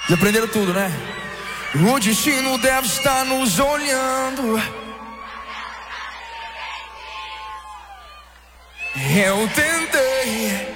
Já aprenderam tudo, né? O destino deve estar nos olhando. Eu tentei